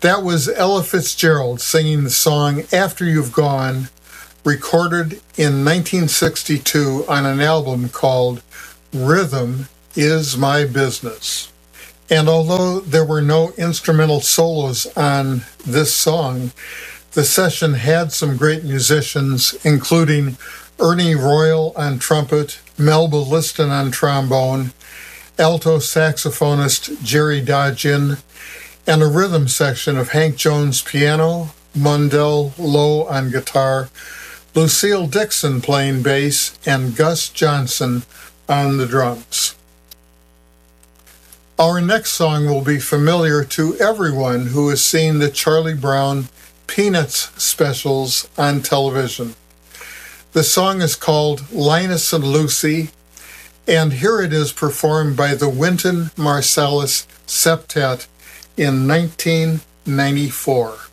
That was Ella Fitzgerald singing the song After You've Gone, recorded in 1962 on an album called Rhythm Is My Business. And although there were no instrumental solos on this song, the session had some great musicians, including Ernie Royal on trumpet, Melba Liston on trombone, alto saxophonist Jerry Dodgin, and a rhythm section of Hank Jones piano, Mundell Lowe on guitar, Lucille Dixon playing bass, and Gus Johnson on the drums. Our next song will be familiar to everyone who has seen the Charlie Brown Peanuts specials on television. The song is called Linus and Lucy, and here it is performed by the Wynton Marsalis Septet in 1994.